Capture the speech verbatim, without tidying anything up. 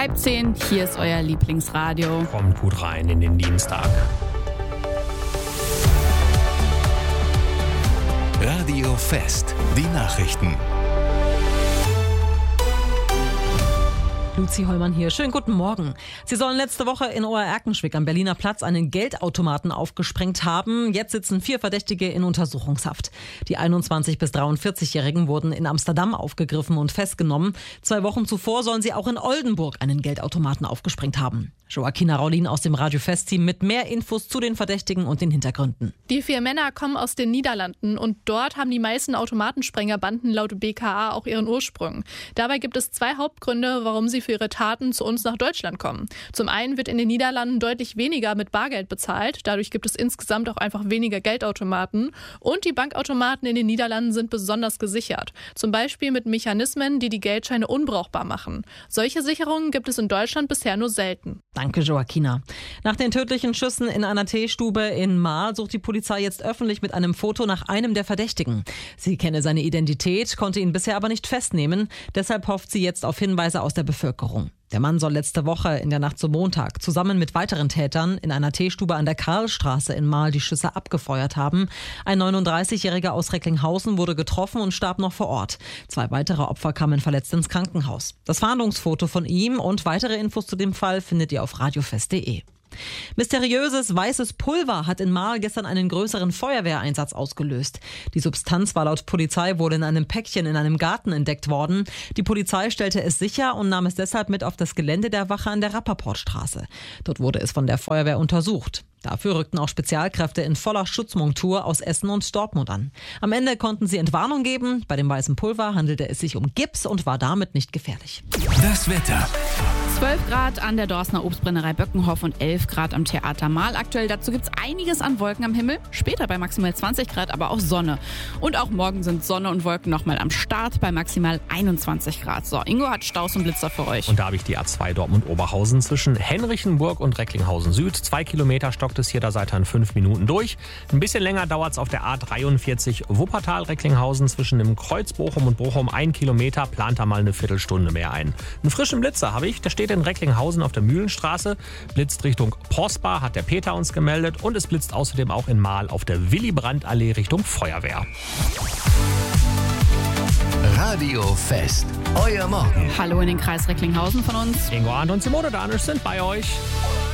Halb zehn, hier ist euer Lieblingsradio. Kommt gut rein in den Dienstag. Radio Fest, die Nachrichten. Luzi Hollmann hier. Schönen guten Morgen. Sie sollen letzte Woche in Oer-Erkenschwick am Berliner Platz einen Geldautomaten aufgesprengt haben. Jetzt sitzen vier Verdächtige in Untersuchungshaft. Die einundzwanzig- bis dreiundvierzig-Jährigen wurden in Amsterdam aufgegriffen und festgenommen. Zwei Wochen zuvor sollen sie auch in Oldenburg einen Geldautomaten aufgesprengt haben. Joaquina Raulin aus dem Radio Fest-Team mit mehr Infos zu den Verdächtigen und den Hintergründen. Die vier Männer kommen aus den Niederlanden und dort haben die meisten Automatensprengerbanden laut B K A auch ihren Ursprung. Dabei gibt es zwei Hauptgründe, warum sie für ihre Taten zu uns nach Deutschland kommen. Zum einen wird in den Niederlanden deutlich weniger mit Bargeld bezahlt. Dadurch gibt es insgesamt auch einfach weniger Geldautomaten. Und die Bankautomaten in den Niederlanden sind besonders gesichert. Zum Beispiel mit Mechanismen, die die Geldscheine unbrauchbar machen. Solche Sicherungen gibt es in Deutschland bisher nur selten. Danke, Joaquina. Nach den tödlichen Schüssen in einer Teestube in Marl sucht die Polizei jetzt öffentlich mit einem Foto nach einem der Verdächtigen. Sie kenne seine Identität, konnte ihn bisher aber nicht festnehmen. Deshalb hofft sie jetzt auf Hinweise aus der Bevölkerung. Der Mann soll letzte Woche in der Nacht zum Montag zusammen mit weiteren Tätern in einer Teestube an der Karlstraße in Marl die Schüsse abgefeuert haben. Ein neununddreißigjähriger aus Recklinghausen wurde getroffen und starb noch vor Ort. Zwei weitere Opfer kamen verletzt ins Krankenhaus. Das Fahndungsfoto von ihm und weitere Infos zu dem Fall findet ihr auf radiofest punkt de. Mysteriöses weißes Pulver hat in Marl gestern einen größeren Feuerwehreinsatz ausgelöst. Die Substanz war laut Polizei wohl in einem Päckchen in einem Garten entdeckt worden. Die Polizei stellte es sicher und nahm es deshalb mit auf das Gelände der Wache an der Rappaportstraße. Dort wurde es von der Feuerwehr untersucht. Dafür rückten auch Spezialkräfte in voller Schutzmontur aus Essen und Dortmund an. Am Ende konnten sie Entwarnung geben. Bei dem weißen Pulver handelte es sich um Gips und war damit nicht gefährlich. Das Wetter. zwölf Grad an der Dorsner Obstbrennerei Böckenhof und elf Grad am Theater Marl. Aktuell dazu gibt es einiges an Wolken am Himmel. Später bei maximal zwanzig Grad, aber auch Sonne. Und auch morgen sind Sonne und Wolken nochmal am Start bei maximal einundzwanzig Grad. So, Ingo hat Staus und Blitzer für euch. Und da habe ich die A zwei Dortmund-Oberhausen zwischen Henrichenburg und Recklinghausen Süd. Zwei Kilometer stockt es hier, da seid ihr in fünf Minuten durch. Ein bisschen länger dauert es auf der A dreiundvierzig Wuppertal-Recklinghausen zwischen dem Kreuz Bochum und Bochum. Ein Kilometer, plant da mal eine Viertelstunde mehr ein. Einen frischen Blitzer habe ich, der steht in Recklinghausen auf der Mühlenstraße. Blitzt Richtung Prosper, hat der Peter uns gemeldet. Und es blitzt außerdem auch in Marl auf der Willy-Brandt-Allee Richtung Feuerwehr. Radio Fest, euer Morgen. Hallo in den Kreis Recklinghausen von uns. Ingo Arndt und Simone Danisch sind bei euch.